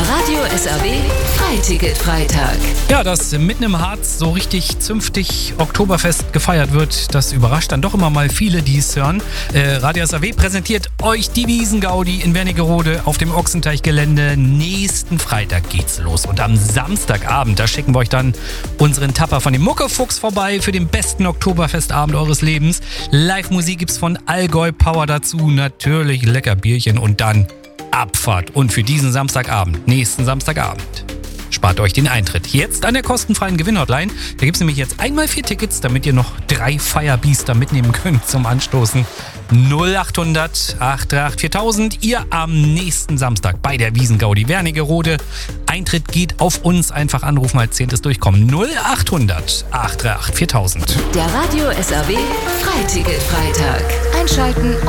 Der Radio SAW Freiticket-Freitag. Ja, dass mitten im Harz so richtig zünftig Oktoberfest gefeiert wird, das überrascht dann doch immer mal viele, die es hören. Radio SAW präsentiert euch die Wiesengaudi in Wernigerode auf dem Ochsenteichgelände. Nächsten Freitag geht's los. Und am Samstagabend, da schicken wir euch dann unseren Tapper von dem Muckefuchs vorbei für den besten Oktoberfestabend eures Lebens. Live-Musik gibt's von Allgäu Power dazu. Natürlich lecker Bierchen und dann Abfahrt. Und für diesen Samstagabend, nächsten Samstagabend, spart euch den Eintritt. Jetzt an der kostenfreien Gewinnhotline. Da gibt es nämlich jetzt einmal 4 Tickets, damit ihr noch 3 Firebeaster mitnehmen könnt zum Anstoßen. 0800 838 4000. Ihr am nächsten Samstag bei der Wiesengaudi Wernigerode. Eintritt geht auf uns. Einfach anrufen als 10. Durchkommen. 0800 838 4000. Der Radio SAW Freiticket-Freitag. Einschalten